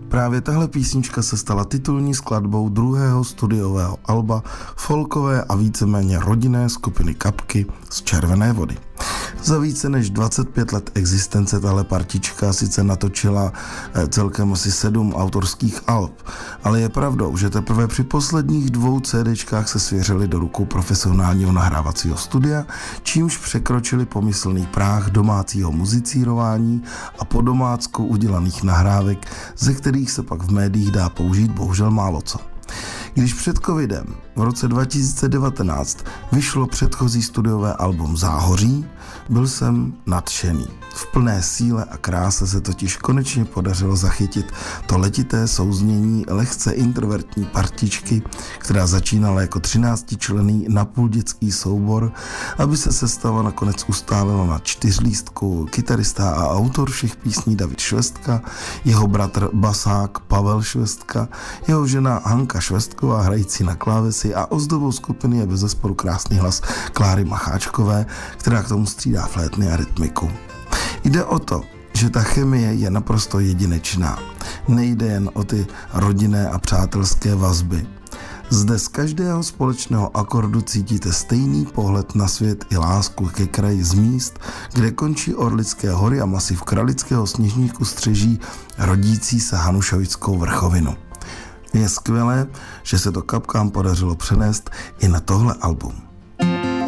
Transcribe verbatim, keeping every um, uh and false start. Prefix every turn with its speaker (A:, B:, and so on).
A: Právě tahle písnička se stala titulní skladbou druhého studiového alba folkové a víceméně rodinné skupiny Kapky z Červené Vody. Za více než dvacet pět let existence tahle partička sice natočila celkem asi sedm autorských alb, ale je pravdou, že teprve při posledních dvou CDčkách se svěřili do rukou profesionálního nahrávacího studia, čímž překročili pomyslný práh domácího muzicírování a po domácku udělaných nahrávek, ze kterých se pak v médiích dá použít bohužel málo co. Když před covidem v roce dva tisíce devatenáct vyšlo předchozí studiové album Záhoří, byl jsem nadšený. V plné síle a kráse se totiž konečně podařilo zachytit to letité souznění lehce introvertní partičky, která začínala jako třináctičlenný napůl dětský soubor, aby se sestava nakonec ustálila na čtyřlístku kytarista a autor všech písní David Švestka, jeho bratr basák Pavel Švestka, jeho žena Hanka Švestková hrající na klávesi a ozdobou skupiny je bezesporu krásný hlas Kláry Macháčkové, která k tomu střídá flétny a rytmiku. Jde o to, že ta chemie je naprosto jedinečná. Nejde jen o ty rodinné a přátelské vazby. Zde z každého společného akordu cítíte stejný pohled na svět i lásku ke kraji z míst, kde končí Orlické hory a masiv Kralického Sněžníku střeží rodící se Hanušovickou vrchovinu. Je skvělé, že se to Kapkám podařilo přenést i na tohle album.